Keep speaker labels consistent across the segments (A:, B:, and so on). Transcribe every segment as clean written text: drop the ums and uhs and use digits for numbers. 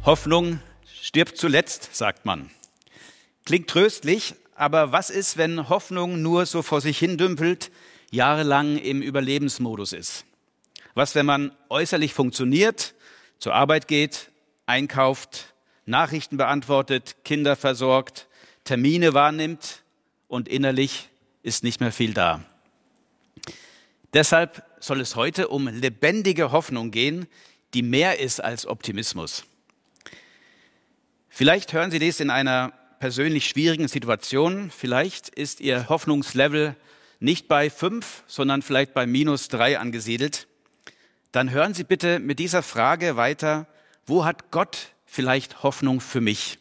A: Hoffnung stirbt zuletzt, sagt man. Klingt tröstlich, aber was ist, wenn Hoffnung nur so vor sich hin dümpelt, jahrelang im Überlebensmodus ist? Was, wenn man äußerlich funktioniert, zur Arbeit geht, einkauft, Nachrichten beantwortet, Kinder versorgt, Termine wahrnimmt und innerlich ist nicht mehr viel da? Deshalb soll es heute um lebendige Hoffnung gehen, die mehr ist als Optimismus. Vielleicht hören Sie dies in einer persönlich schwierigen Situation. Vielleicht ist Ihr Hoffnungslevel nicht bei 5, sondern vielleicht bei -3 angesiedelt. Dann hören Sie bitte mit dieser Frage weiter: Wo hat Gott vielleicht Hoffnung für mich?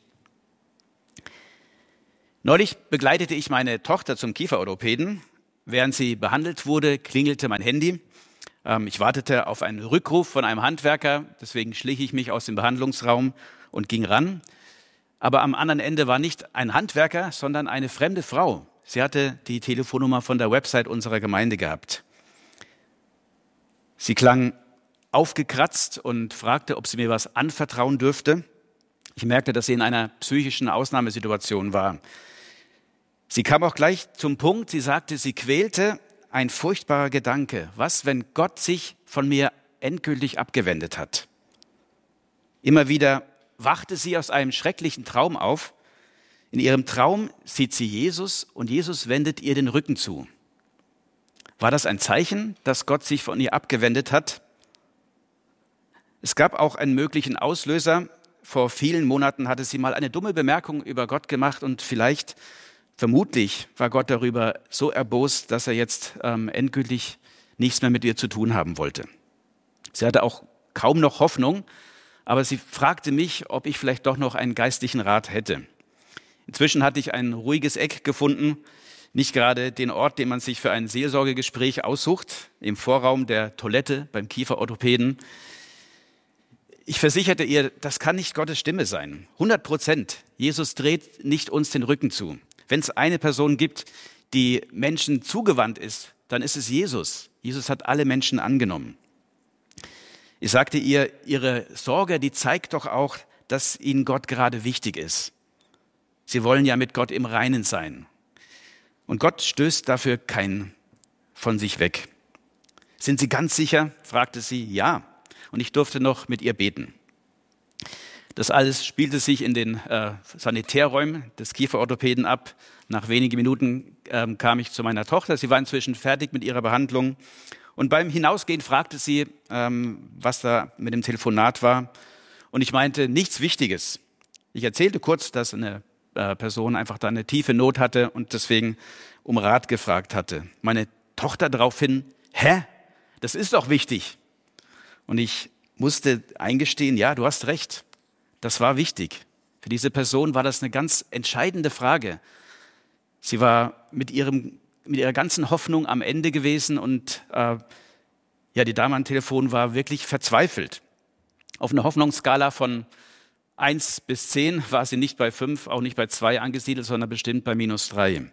A: Neulich begleitete ich meine Tochter zum Kieferorthopäden. Während sie behandelt wurde, klingelte mein Handy. Ich wartete auf einen Rückruf von einem Handwerker, deswegen schlich ich mich aus dem Behandlungsraum und ging ran. Aber am anderen Ende war nicht ein Handwerker, sondern eine fremde Frau. Sie hatte die Telefonnummer von der Website unserer Gemeinde gehabt. Sie klang aufgekratzt und fragte, ob sie mir was anvertrauen dürfte. Ich merkte, dass sie in einer psychischen Ausnahmesituation war. Sie kam auch gleich zum Punkt. Sie sagte, sie quälte ein furchtbarer Gedanke. Was, wenn Gott sich von mir endgültig abgewendet hat? Immer wieder wachte sie aus einem schrecklichen Traum auf. In ihrem Traum sieht sie Jesus und Jesus wendet ihr den Rücken zu. War das ein Zeichen, dass Gott sich von ihr abgewendet hat? Es gab auch einen möglichen Auslöser. Vor vielen Monaten hatte sie mal eine dumme Bemerkung über Gott gemacht und vermutlich war Gott darüber so erbost, dass er jetzt endgültig nichts mehr mit ihr zu tun haben wollte. Sie hatte auch kaum noch Hoffnung, aber sie fragte mich, ob ich vielleicht doch noch einen geistlichen Rat hätte. Inzwischen hatte ich ein ruhiges Eck gefunden, nicht gerade den Ort, den man sich für ein Seelsorgegespräch aussucht, im Vorraum der Toilette beim Kieferorthopäden. Ich versicherte ihr, das kann nicht Gottes Stimme sein. 100%. Jesus dreht nicht uns den Rücken zu. Wenn es eine Person gibt, die Menschen zugewandt ist, dann ist es Jesus. Jesus hat alle Menschen angenommen. Ich sagte ihr, ihre Sorge, die zeigt doch auch, dass ihnen Gott gerade wichtig ist. Sie wollen ja mit Gott im Reinen sein. Und Gott stößt dafür keinen von sich weg. Sind Sie ganz sicher? Fragte sie. Ja. Und ich durfte noch mit ihr beten. Das alles spielte sich in den Sanitärräumen des Kieferorthopäden ab. Nach wenigen Minuten kam ich zu meiner Tochter. Sie war inzwischen fertig mit ihrer Behandlung. Und beim Hinausgehen fragte sie, was da mit dem Telefonat war. Und ich meinte, nichts Wichtiges. Ich erzählte kurz, dass eine Person einfach da eine tiefe Not hatte und deswegen um Rat gefragt hatte. Meine Tochter daraufhin, das ist doch wichtig. Und ich musste eingestehen, ja, du hast recht. Das war wichtig. Für diese Person war das eine ganz entscheidende Frage. Sie war mit ihrer ganzen Hoffnung am Ende gewesen und die Dame am Telefon war wirklich verzweifelt. Auf einer Hoffnungsskala von 1 bis 10 war sie nicht bei 5, auch nicht bei 2 angesiedelt, sondern bestimmt bei -3.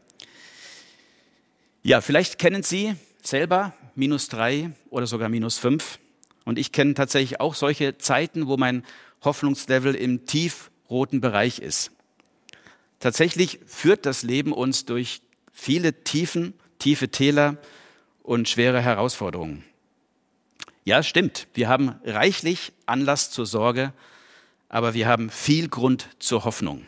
A: Ja, vielleicht kennen Sie selber -3 oder sogar -5. Und ich kenne tatsächlich auch solche Zeiten, wo mein Hoffnungslevel im tiefroten Bereich ist. Tatsächlich führt das Leben uns durch viele tiefe Täler und schwere Herausforderungen. Ja, es stimmt, wir haben reichlich Anlass zur Sorge, aber wir haben viel Grund zur Hoffnung.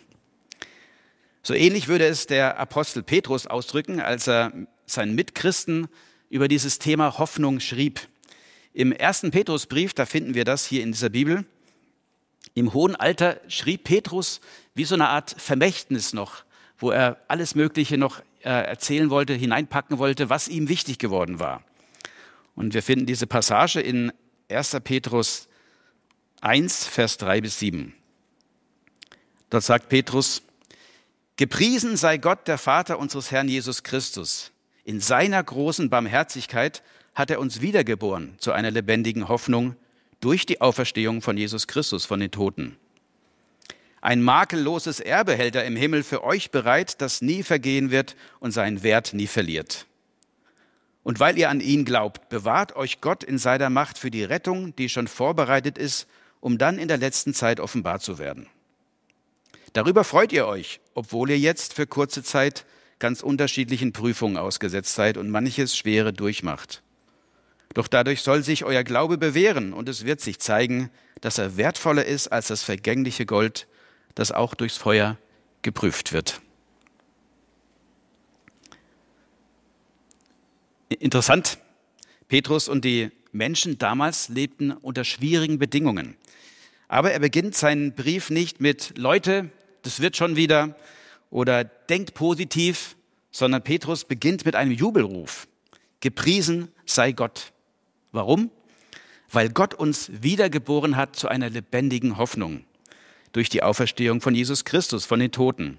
A: So ähnlich würde es der Apostel Petrus ausdrücken, als er seinen Mitchristen über dieses Thema Hoffnung schrieb. Im 1. Petrusbrief, da finden wir das hier in dieser Bibel. Im hohen Alter schrieb Petrus wie so eine Art Vermächtnis noch, wo er alles Mögliche noch erzählen wollte, hineinpacken wollte, was ihm wichtig geworden war. Und wir finden diese Passage in 1. Petrus 1, Vers 3 bis 7. Dort sagt Petrus: Gepriesen sei Gott, der Vater unseres Herrn Jesus Christus. In seiner großen Barmherzigkeit hat er uns wiedergeboren zu einer lebendigen Hoffnung durch die Auferstehung von Jesus Christus von den Toten. Ein makelloses Erbe hält er im Himmel für euch bereit, das nie vergehen wird und seinen Wert nie verliert. Und weil ihr an ihn glaubt, bewahrt euch Gott in seiner Macht für die Rettung, die schon vorbereitet ist um dann in der letzten Zeit offenbar zu werden. Darüber freut ihr euch, obwohl ihr jetzt für kurze Zeit ganz unterschiedlichen Prüfungen ausgesetzt seid und manches Schwere durchmacht. Doch dadurch soll sich euer Glaube bewähren und es wird sich zeigen, dass er wertvoller ist als das vergängliche Gold, das auch durchs Feuer geprüft wird. Interessant, Petrus und die Menschen damals lebten unter schwierigen Bedingungen. Aber er beginnt seinen Brief nicht mit Leute, das wird schon wieder oder denkt positiv, sondern Petrus beginnt mit einem Jubelruf. Gepriesen sei Gott. Warum? Weil Gott uns wiedergeboren hat zu einer lebendigen Hoffnung durch die Auferstehung von Jesus Christus von den Toten.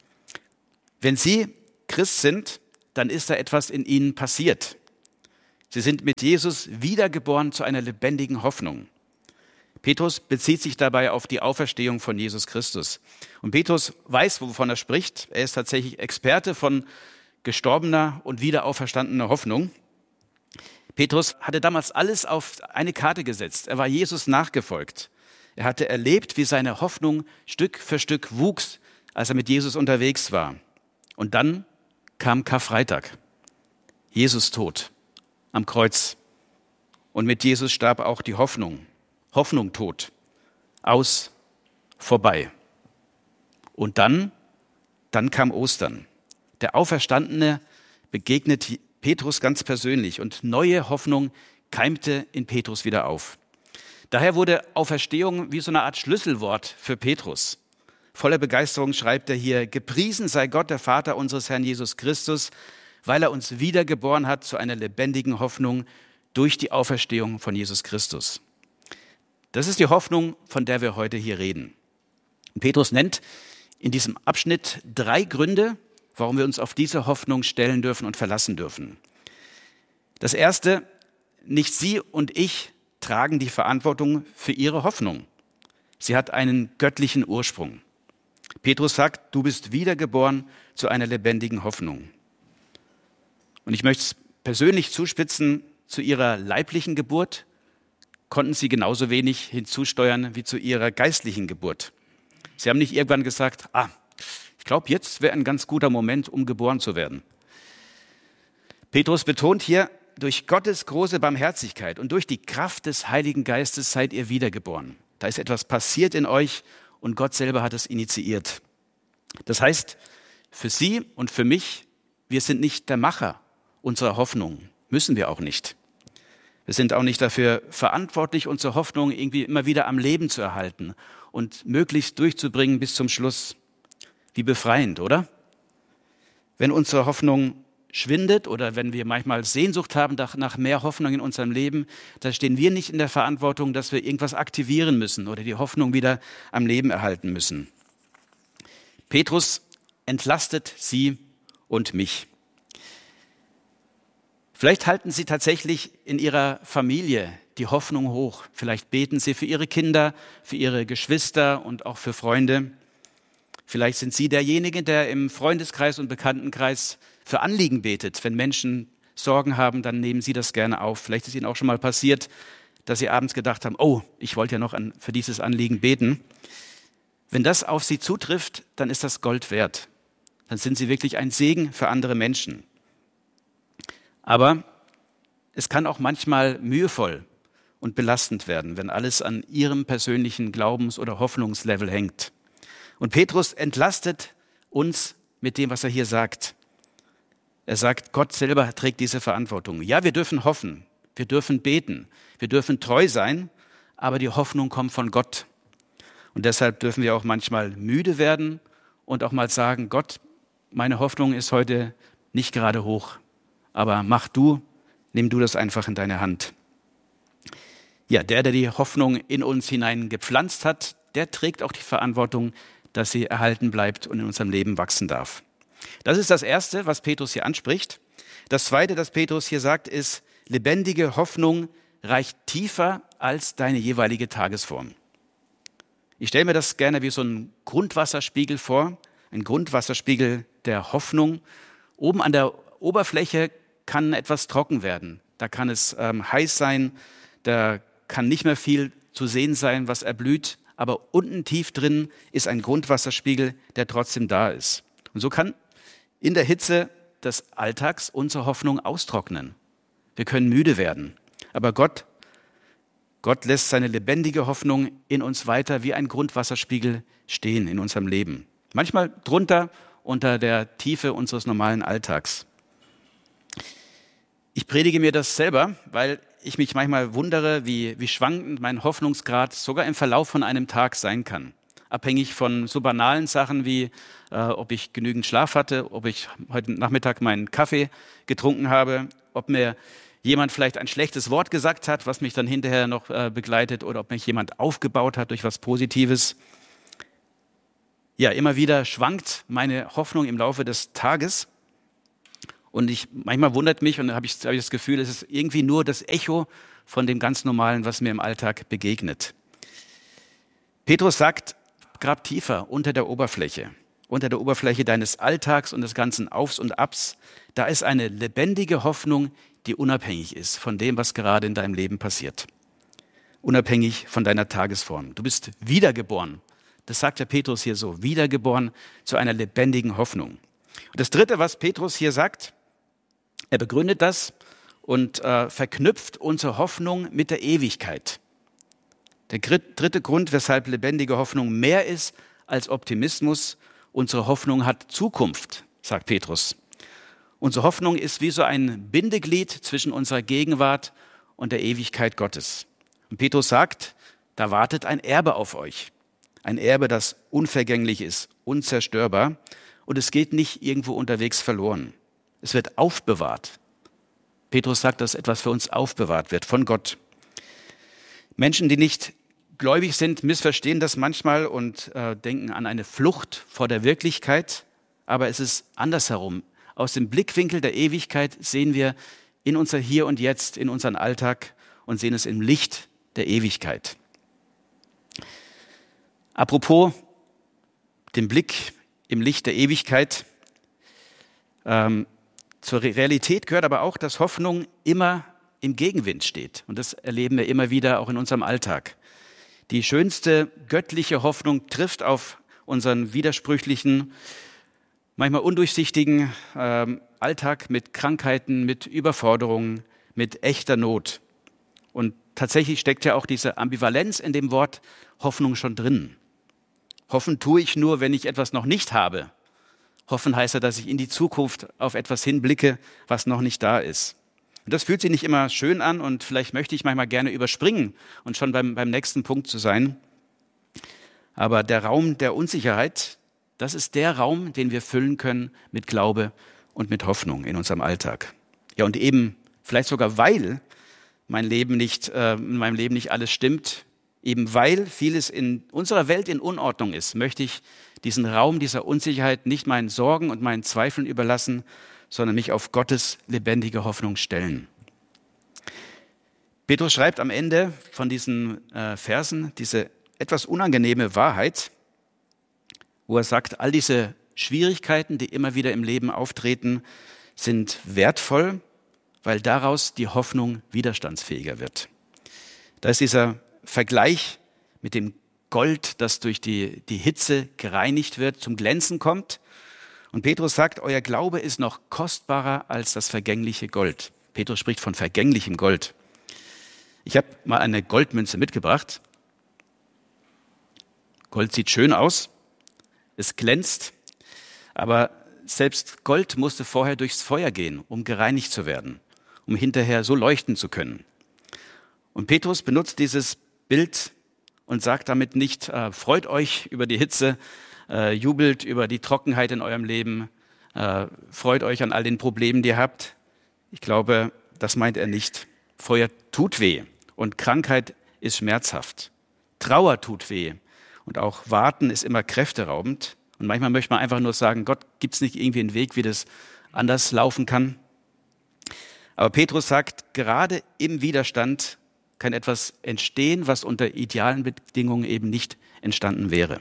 A: Wenn Sie Christ sind, dann ist da etwas in Ihnen passiert. Sie sind mit Jesus wiedergeboren zu einer lebendigen Hoffnung. Petrus bezieht sich dabei auf die Auferstehung von Jesus Christus. Und Petrus weiß, wovon er spricht. Er ist tatsächlich Experte von gestorbener und wiederauferstandener Hoffnung. Petrus hatte damals alles auf eine Karte gesetzt. Er war Jesus nachgefolgt. Er hatte erlebt, wie seine Hoffnung Stück für Stück wuchs, als er mit Jesus unterwegs war. Und dann kam Karfreitag. Jesus tot am Kreuz. Und mit Jesus starb auch die Hoffnung. Hoffnung tot. Aus, vorbei. Und dann kam Ostern. Der Auferstandene begegnet Petrus ganz persönlich und neue Hoffnung keimte in Petrus wieder auf. Daher wurde Auferstehung wie so eine Art Schlüsselwort für Petrus. Voller Begeisterung schreibt er hier: Gepriesen sei Gott, der Vater unseres Herrn Jesus Christus, weil er uns wiedergeboren hat zu einer lebendigen Hoffnung durch die Auferstehung von Jesus Christus. Das ist die Hoffnung, von der wir heute hier reden. Petrus nennt in diesem Abschnitt 3 Gründe, warum wir uns auf diese Hoffnung stellen dürfen und verlassen dürfen. Das erste: Nicht Sie und ich tragen die Verantwortung für Ihre Hoffnung. Sie hat einen göttlichen Ursprung. Petrus sagt, du bist wiedergeboren zu einer lebendigen Hoffnung. Und ich möchte es persönlich zuspitzen: Zu Ihrer leiblichen Geburt konnten Sie genauso wenig hinzusteuern wie zu Ihrer geistlichen Geburt. Sie haben nicht irgendwann gesagt, ich glaube, jetzt wäre ein ganz guter Moment, um geboren zu werden. Petrus betont hier, durch Gottes große Barmherzigkeit und durch die Kraft des Heiligen Geistes seid ihr wiedergeboren. Da ist etwas passiert in euch und Gott selber hat es initiiert. Das heißt, für Sie und für mich, wir sind nicht der Macher unserer Hoffnung, müssen wir auch nicht. Wir sind auch nicht dafür verantwortlich, unsere Hoffnung irgendwie immer wieder am Leben zu erhalten und möglichst durchzubringen bis zum Schluss. Wie befreiend, oder? Wenn unsere Hoffnung schwindet oder wenn wir manchmal Sehnsucht haben nach mehr Hoffnung in unserem Leben, da stehen wir nicht in der Verantwortung, dass wir irgendwas aktivieren müssen oder die Hoffnung wieder am Leben erhalten müssen. Petrus entlastet Sie und mich. Vielleicht halten Sie tatsächlich in Ihrer Familie die Hoffnung hoch. Vielleicht beten Sie für Ihre Kinder, für Ihre Geschwister und auch für Freunde. Vielleicht sind Sie derjenige, der im Freundeskreis und Bekanntenkreis für Anliegen betet. Wenn Menschen Sorgen haben, dann nehmen Sie das gerne auf. Vielleicht ist Ihnen auch schon mal passiert, dass Sie abends gedacht haben, ich wollte ja noch für dieses Anliegen beten. Wenn das auf Sie zutrifft, dann ist das Gold wert. Dann sind Sie wirklich ein Segen für andere Menschen. Aber es kann auch manchmal mühevoll und belastend werden, wenn alles an Ihrem persönlichen Glaubens- oder Hoffnungslevel hängt. Und Petrus entlastet uns mit dem, was er hier sagt. Er sagt, Gott selber trägt diese Verantwortung. Ja, wir dürfen hoffen, wir dürfen beten, wir dürfen treu sein, aber die Hoffnung kommt von Gott. Und deshalb dürfen wir auch manchmal müde werden und auch mal sagen, Gott, meine Hoffnung ist heute nicht gerade hoch, aber nimm du das einfach in deine Hand. Ja, der die Hoffnung in uns hinein gepflanzt hat, der trägt auch die Verantwortung, dass sie erhalten bleibt und in unserem Leben wachsen darf. Das ist das Erste, was Petrus hier anspricht. Das Zweite, das Petrus hier sagt, ist, lebendige Hoffnung reicht tiefer als deine jeweilige Tagesform. Ich stelle mir das gerne wie so ein Grundwasserspiegel vor, ein Grundwasserspiegel der Hoffnung. Oben an der Oberfläche kann etwas trocken werden. Da kann es heiß sein, da kann nicht mehr viel zu sehen sein, was erblüht, aber unten tief drin ist ein Grundwasserspiegel, der trotzdem da ist. Und so kann in der Hitze des Alltags unsere Hoffnung austrocknen. Wir können müde werden, aber Gott lässt seine lebendige Hoffnung in uns weiter wie ein Grundwasserspiegel stehen in unserem Leben. Manchmal drunter, unter der Tiefe unseres normalen Alltags. Ich predige mir das selber, weil ich mich manchmal wundere, wie schwankend mein Hoffnungsgrad sogar im Verlauf von einem Tag sein kann. Abhängig von so banalen Sachen wie, ob ich genügend Schlaf hatte, ob ich heute Nachmittag meinen Kaffee getrunken habe, ob mir jemand vielleicht ein schlechtes Wort gesagt hat, was mich dann hinterher noch begleitet, oder ob mich jemand aufgebaut hat durch was Positives. Ja, immer wieder schwankt meine Hoffnung im Laufe des Tages. Und manchmal wundert mich und habe ich das Gefühl, es ist irgendwie nur das Echo von dem ganz Normalen, was mir im Alltag begegnet. Petrus sagt, grab tiefer unter der Oberfläche deines Alltags und des ganzen Aufs und Abs. Da ist eine lebendige Hoffnung, die unabhängig ist von dem, was gerade in deinem Leben passiert. Unabhängig von deiner Tagesform. Du bist wiedergeboren. Das sagt der Petrus hier so, wiedergeboren zu einer lebendigen Hoffnung. Und das Dritte, was Petrus hier sagt, er begründet das und verknüpft unsere Hoffnung mit der Ewigkeit. Der dritte Grund, weshalb lebendige Hoffnung mehr ist als Optimismus, unsere Hoffnung hat Zukunft, sagt Petrus. Unsere Hoffnung ist wie so ein Bindeglied zwischen unserer Gegenwart und der Ewigkeit Gottes. Und Petrus sagt, da wartet ein Erbe auf euch. Ein Erbe, das unvergänglich ist, unzerstörbar. Und es geht nicht irgendwo unterwegs verloren. Es wird aufbewahrt. Petrus sagt, dass etwas für uns aufbewahrt wird von Gott. Menschen, die nicht gläubig sind, missverstehen das manchmal und denken an eine Flucht vor der Wirklichkeit. Aber es ist andersherum. Aus dem Blickwinkel der Ewigkeit sehen wir in unser Hier und Jetzt, in unseren Alltag und sehen es im Licht der Ewigkeit. Apropos den Blick im Licht der Ewigkeit. Zur Realität gehört aber auch, dass Hoffnung immer im Gegenwind steht. Und das erleben wir immer wieder auch in unserem Alltag. Die schönste göttliche Hoffnung trifft auf unseren widersprüchlichen, manchmal undurchsichtigen Alltag mit Krankheiten, mit Überforderungen, mit echter Not. Und tatsächlich steckt ja auch diese Ambivalenz in dem Wort Hoffnung schon drin. Hoffen tue ich nur, wenn ich etwas noch nicht habe. Hoffen heißt ja, dass ich in die Zukunft auf etwas hinblicke, was noch nicht da ist. Und das fühlt sich nicht immer schön an und vielleicht möchte ich manchmal gerne überspringen und schon beim nächsten Punkt zu sein. Aber der Raum der Unsicherheit, das ist der Raum, den wir füllen können mit Glaube und mit Hoffnung in unserem Alltag. Ja, und eben vielleicht sogar, weil in meinem Leben nicht alles stimmt, eben weil vieles in unserer Welt in Unordnung ist, möchte ich diesen Raum dieser Unsicherheit nicht meinen Sorgen und meinen Zweifeln überlassen, sondern mich auf Gottes lebendige Hoffnung stellen. Petrus schreibt am Ende von diesen Versen diese etwas unangenehme Wahrheit, wo er sagt, all diese Schwierigkeiten, die immer wieder im Leben auftreten, sind wertvoll, weil daraus die Hoffnung widerstandsfähiger wird. Da ist dieser Vergleich mit dem Gold, das durch die Hitze gereinigt wird, zum Glänzen kommt. Und Petrus sagt, euer Glaube ist noch kostbarer als das vergängliche Gold. Petrus spricht von vergänglichem Gold. Ich habe mal eine Goldmünze mitgebracht. Gold sieht schön aus, es glänzt, aber selbst Gold musste vorher durchs Feuer gehen, um gereinigt zu werden, um hinterher so leuchten zu können. Und Petrus benutzt dieses Bild und sagt damit nicht, freut euch über die Hitze, jubelt über die Trockenheit in eurem Leben, freut euch an all den Problemen, die ihr habt. Ich glaube, das meint er nicht. Feuer tut weh und Krankheit ist schmerzhaft. Trauer tut weh und auch Warten ist immer kräfteraubend. Und manchmal möchte man einfach nur sagen, Gott, gibt es nicht irgendwie einen Weg, wie das anders laufen kann? Aber Petrus sagt, gerade im Widerstand kann etwas entstehen, was unter idealen Bedingungen eben nicht entstanden wäre.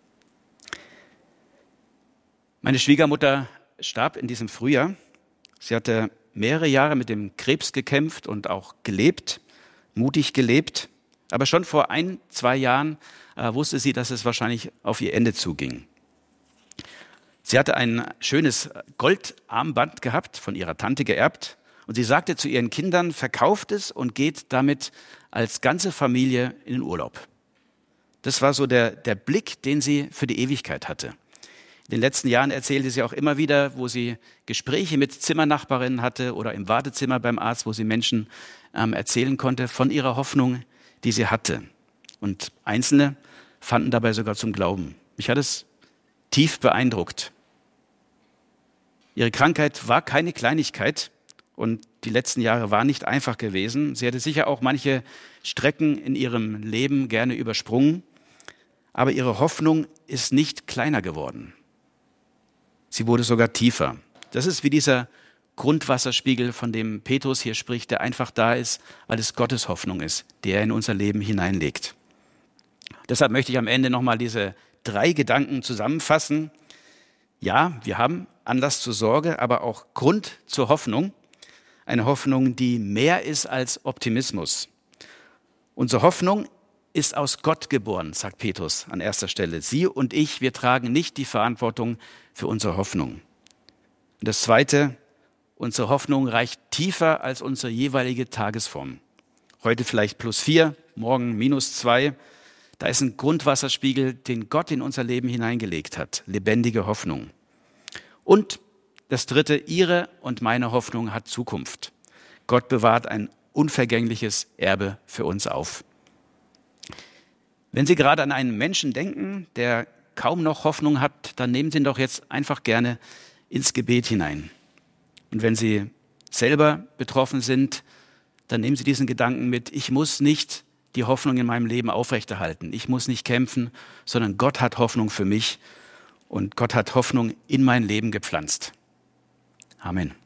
A: Meine Schwiegermutter starb in diesem Frühjahr. Sie hatte mehrere Jahre mit dem Krebs gekämpft und auch gelebt, mutig gelebt. Aber schon vor 1-2 Jahren wusste sie, dass es wahrscheinlich auf ihr Ende zuging. Sie hatte ein schönes Goldarmband gehabt, von ihrer Tante geerbt. Und sie sagte zu ihren Kindern, verkauft es und geht damit als ganze Familie in den Urlaub. Das war so der Blick, den sie für die Ewigkeit hatte. In den letzten Jahren erzählte sie auch immer wieder, wo sie Gespräche mit Zimmernachbarinnen hatte oder im Wartezimmer beim Arzt, wo sie Menschen erzählen konnte von ihrer Hoffnung, die sie hatte. Und Einzelne fanden dabei sogar zum Glauben. Mich hat es tief beeindruckt. Ihre Krankheit war keine Kleinigkeit und die letzten Jahre waren nicht einfach gewesen. Sie hätte sicher auch manche Strecken in ihrem Leben gerne übersprungen, aber ihre Hoffnung ist nicht kleiner geworden. Sie wurde sogar tiefer. Das ist wie dieser Grundwasserspiegel, von dem Petrus hier spricht, der einfach da ist, weil es Gottes Hoffnung ist, die er in unser Leben hineinlegt. Deshalb möchte ich am Ende nochmal diese 3 Gedanken zusammenfassen. Ja, wir haben Anlass zur Sorge, aber auch Grund zur Hoffnung. Eine Hoffnung, die mehr ist als Optimismus. Unsere Hoffnung ist aus Gott geboren, sagt Petrus an erster Stelle. Sie und ich, wir tragen nicht die Verantwortung für unsere Hoffnung. Und das Zweite, unsere Hoffnung reicht tiefer als unsere jeweilige Tagesform. Heute vielleicht +4, morgen -2. Da ist ein Grundwasserspiegel, den Gott in unser Leben hineingelegt hat. Lebendige Hoffnung. Und das Dritte, Ihre und meine Hoffnung hat Zukunft. Gott bewahrt ein unvergängliches Erbe für uns auf. Wenn Sie gerade an einen Menschen denken, der kaum noch Hoffnung hat, dann nehmen Sie ihn doch jetzt einfach gerne ins Gebet hinein. Und wenn Sie selber betroffen sind, dann nehmen Sie diesen Gedanken mit, ich muss nicht die Hoffnung in meinem Leben aufrechterhalten. Ich muss nicht kämpfen, sondern Gott hat Hoffnung für mich und Gott hat Hoffnung in mein Leben gepflanzt. Amen.